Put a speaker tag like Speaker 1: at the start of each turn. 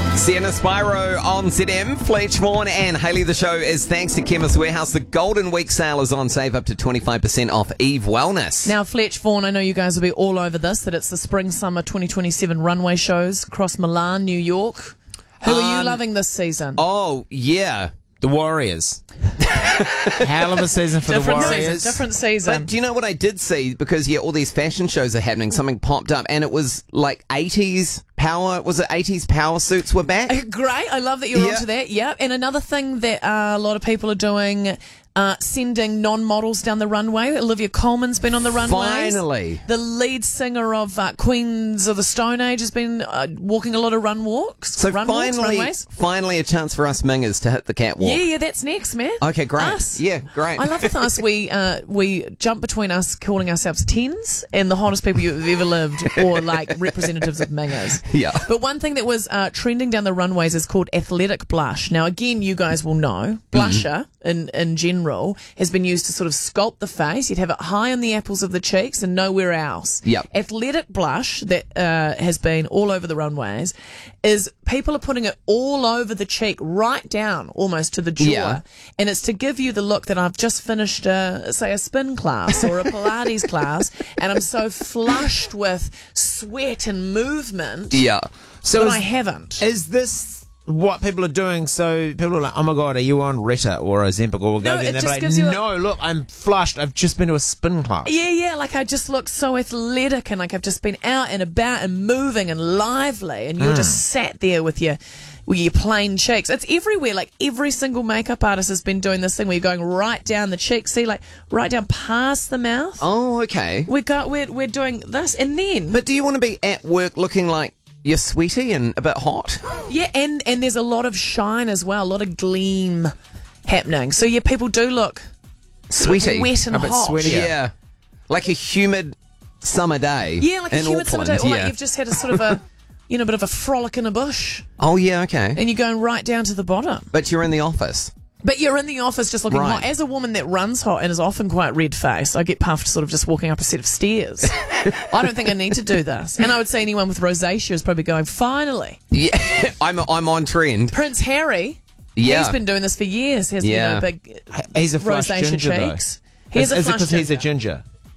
Speaker 1: Sienna Spyro on ZM. Fletch Vaughan and Hayley. The show is thanks to Chemist Warehouse. The Golden Week sale is on. Save up to 25% off Eve Wellness.
Speaker 2: Now, Fletch Vaughan, I know you guys will be all over this, that it's the Spring-Summer 2027 runway shows across Milan, New York. Who are you loving this season?
Speaker 1: Oh, yeah.
Speaker 3: The Warriors. Hell of a season for the Warriors.
Speaker 2: Different season.
Speaker 1: But do you know what I did see? Because, all these fashion shows are happening. Something popped up, and it was like 80s power. Was it 80s power suits were back?
Speaker 2: Great. I love that you're onto that. Yeah. And another thing that a lot of people are doing, sending non-models down the runway. Olivia Colman's been on the runways.
Speaker 1: Finally.
Speaker 2: The lead singer of Queens of the Stone Age has been walking a lot of runways.
Speaker 1: So finally a chance for us mingers to hit the catwalk.
Speaker 2: Yeah, that's next, man.
Speaker 1: Okay, great.
Speaker 2: Us.
Speaker 1: Yeah, great.
Speaker 2: I love with us. We jump between us calling ourselves tens and the hottest people you've ever lived, or like representatives of mingers.
Speaker 1: Yeah.
Speaker 2: But one thing that was trending down the runways is called athletic blush. Now, again, you guys will know, blusher in general has been used to sort of sculpt the face. You'd have it high on the apples of the cheeks and nowhere else.
Speaker 1: Yep.
Speaker 2: Athletic blush that has been all over the runways is people are putting it all over the cheek, right down almost to the jaw.
Speaker 1: Yeah.
Speaker 2: And it's to give you the look that I've just finished, say, a spin class or a Pilates class, and I'm so flushed with sweat and movement.
Speaker 1: Yeah.
Speaker 3: So
Speaker 2: But I haven't.
Speaker 3: Is this what people are doing? So people are like, oh my God, are you on Retta or Ozempic? Or we'll go
Speaker 2: No,
Speaker 3: there and
Speaker 2: it
Speaker 3: they're
Speaker 2: just
Speaker 3: like,
Speaker 2: gives you
Speaker 3: no, look, I'm flushed. I've just been to a spin class.
Speaker 2: Yeah, like I just look so athletic and like I've just been out and about and moving and lively, and you're just sat there with your plain cheeks. It's everywhere. Like every single makeup artist has been doing this thing where you're going right down the cheeks, see, like right down past the mouth.
Speaker 1: Oh, okay.
Speaker 2: We're doing this, and then
Speaker 1: But do you want to be at work looking like you're sweaty and a bit hot?
Speaker 2: yeah, and there's a lot of shine as well, a lot of gleam happening. So yeah, people do look
Speaker 1: Sweaty.
Speaker 2: wet and
Speaker 3: A bit
Speaker 2: hot.
Speaker 3: sweaty.
Speaker 1: Yeah. Like a humid summer day.
Speaker 2: Yeah, like a
Speaker 1: in
Speaker 2: humid summer day,
Speaker 1: Auckland,
Speaker 2: or like you've just had a sort of a bit of a frolic in a bush,
Speaker 1: Oh, yeah, okay.
Speaker 2: and you're going right down to the bottom.
Speaker 1: But you're in the office.
Speaker 2: But you're in the office just looking
Speaker 1: Right.
Speaker 2: hot. As a woman that runs hot and is often quite red-faced, I get puffed sort of just walking up a set of stairs. I don't think I need to do this. And I would say anyone with rosacea is probably going, finally.
Speaker 1: Yeah, I'm on trend.
Speaker 2: Prince Harry,
Speaker 1: Yeah.
Speaker 2: he's been doing this for years, hasn't
Speaker 1: Yeah.
Speaker 2: he? Big
Speaker 3: He's a flush
Speaker 2: rosacea
Speaker 3: ginger, though.
Speaker 2: cheeks. He's a
Speaker 3: Is it
Speaker 2: flush
Speaker 3: because he's a
Speaker 2: ginger.
Speaker 3: ginger?